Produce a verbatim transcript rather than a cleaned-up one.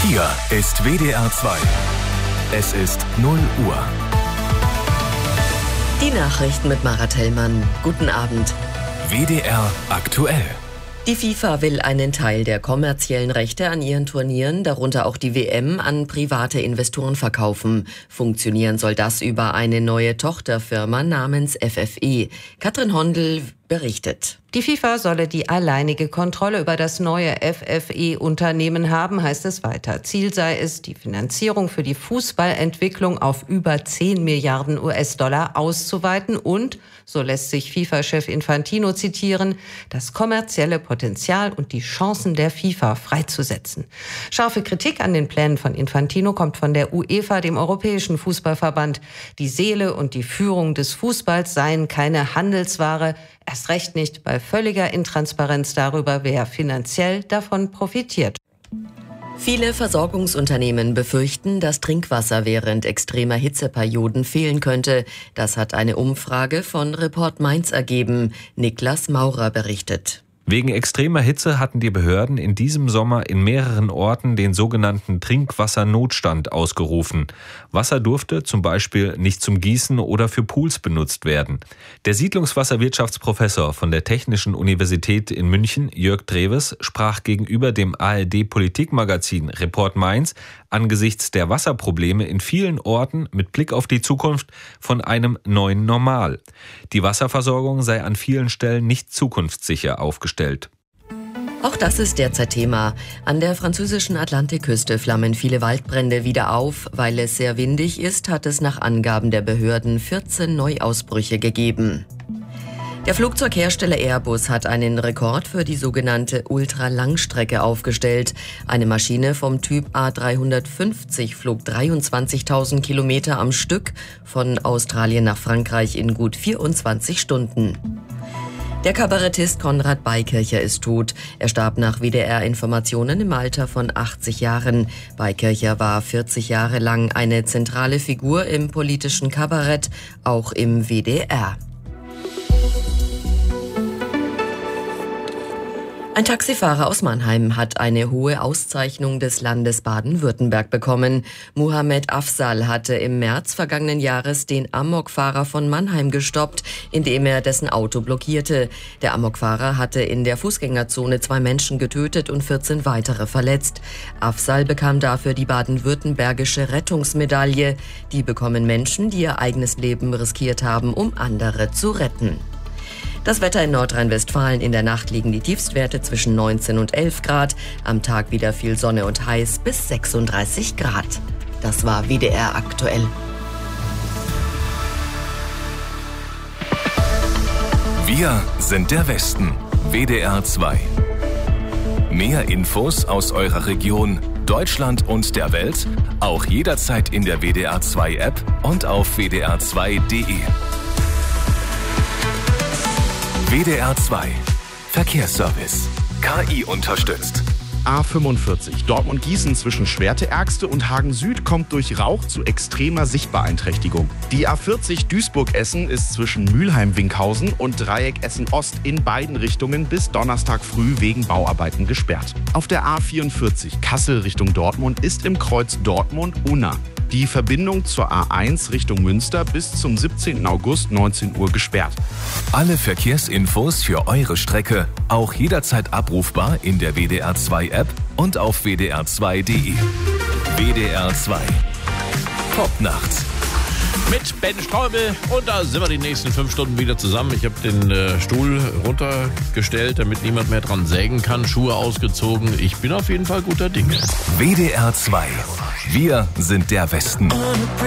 Hier ist W D R zwei. Es ist null Uhr. Die Nachrichten mit Mara Tellmann. Guten Abend. W D R aktuell. Die FIFA will einen Teil der kommerziellen Rechte an ihren Turnieren, darunter auch die W M, an private Investoren verkaufen. Funktionieren soll das über eine neue Tochterfirma namens F F E. Katrin Hondel berichtet. Die FIFA solle die alleinige Kontrolle über das neue F F E-Unternehmen haben, heißt es weiter. Ziel sei es, die Finanzierung für die Fußballentwicklung auf über zehn Milliarden U S-Dollar auszuweiten und, so lässt sich FIFA-Chef Infantino zitieren, das kommerzielle Potenzial und die Chancen der FIFA freizusetzen. Scharfe Kritik an den Plänen von Infantino kommt von der UEFA, dem Europäischen Fußballverband. Die Seele und die Führung des Fußballs seien keine Handelsware, erst recht nicht bei völliger Intransparenz darüber, wer finanziell davon profitiert. Viele Versorgungsunternehmen befürchten, dass Trinkwasser während extremer Hitzeperioden fehlen könnte. Das hat eine Umfrage von Report Mainz ergeben. Niklas Maurer berichtet. Wegen extremer Hitze hatten die Behörden in diesem Sommer in mehreren Orten den sogenannten Trinkwassernotstand ausgerufen. Wasser durfte zum Beispiel nicht zum Gießen oder für Pools benutzt werden. Der Siedlungswasserwirtschaftsprofessor von der Technischen Universität in München, Jörg Treves, sprach gegenüber dem A R D-Politikmagazin Report Mainz angesichts der Wasserprobleme in vielen Orten mit Blick auf die Zukunft von einem neuen Normal. Die Wasserversorgung sei an vielen Stellen nicht zukunftssicher aufgestellt. Auch das ist derzeit Thema. An der französischen Atlantikküste flammen viele Waldbrände wieder auf. Weil es sehr windig ist, hat es nach Angaben der Behörden vierzehn Neuausbrüche gegeben. Der Flugzeughersteller Airbus hat einen Rekord für die sogenannte Ultralangstrecke aufgestellt. Eine Maschine vom Typ A dreihundertfünfzig flog dreiundzwanzigtausend Kilometer am Stück von Australien nach Frankreich in gut vierundzwanzig Stunden. Der Kabarettist Konrad Beikircher ist tot. Er starb nach W D R-Informationen im Alter von achtzig Jahren. Beikircher war vierzig Jahre lang eine zentrale Figur im politischen Kabarett, auch im W D R. Ein Taxifahrer aus Mannheim hat eine hohe Auszeichnung des Landes Baden-Württemberg bekommen. Mohamed Afzal hatte im März vergangenen Jahres den Amokfahrer von Mannheim gestoppt, indem er dessen Auto blockierte. Der Amokfahrer hatte in der Fußgängerzone zwei Menschen getötet und vierzehn weitere verletzt. Afzal bekam dafür die baden-württembergische Rettungsmedaille. Die bekommen Menschen, die ihr eigenes Leben riskiert haben, um andere zu retten. Das Wetter in Nordrhein-Westfalen: in der Nacht liegen die Tiefstwerte zwischen neunzehn und elf Grad. Am Tag wieder viel Sonne und heiß bis sechsunddreißig Grad. Das war W D R aktuell. Wir sind der Westen. W D R zwei. Mehr Infos aus eurer Region, Deutschland und der Welt auch jederzeit in der W D R zwei App und auf w d r zwei punkt d e. W D R zwei Verkehrsservice. K I unterstützt. A fünfundvierzig Dortmund-Gießen zwischen Schwerte-Ergste und Hagen-Süd kommt durch Rauch zu extremer Sichtbeeinträchtigung. Die A vierzig Duisburg-Essen ist zwischen Mülheim-Winkhausen und Dreieck Essen-Ost in beiden Richtungen bis Donnerstag früh wegen Bauarbeiten gesperrt. Auf der A vierundvierzig Kassel Richtung Dortmund ist im Kreuz Dortmund-Unna die Verbindung zur A eins Richtung Münster bis zum siebzehnten August neunzehn Uhr gesperrt. Alle Verkehrsinfos für eure Strecke auch jederzeit abrufbar in der W D R zwei App und auf w d r zwei punkt d e. W D R zwei. Top nachts. Mit Ben Straubel, und da sind wir die nächsten fünf Stunden wieder zusammen. Ich habe den äh, Stuhl runtergestellt, damit niemand mehr dran sägen kann, Schuhe ausgezogen. Ich bin auf jeden Fall guter Dinge. W D R zwei. Wir sind der Westen.